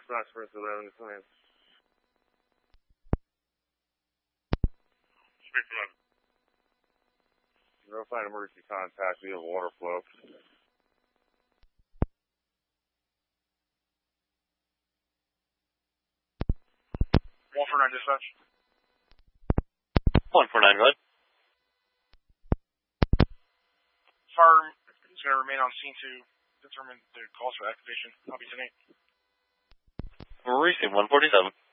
Dispatch First 11, plan. Speak 11. Verify emergency contact via water flow. 149 dispatch. 149, go ahead. Fire is going to remain on scene to determine the cause for activation. Copy 10-8. Receive 147.